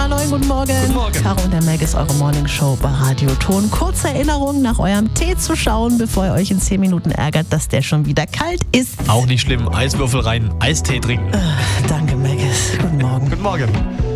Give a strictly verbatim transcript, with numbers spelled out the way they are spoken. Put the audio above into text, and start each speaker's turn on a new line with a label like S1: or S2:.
S1: neun, guten Morgen.
S2: Guten Morgen.
S1: Caro und der Meg ist eure Morningshow bei Radio Ton. Kurze Erinnerung, nach eurem Tee zu schauen, bevor ihr euch in zehn Minuten ärgert, dass der schon wieder kalt ist.
S2: Auch nicht schlimm. Eiswürfel rein, Eistee trinken.
S1: Äh, danke, Meggis. Guten Morgen.
S2: Guten Morgen.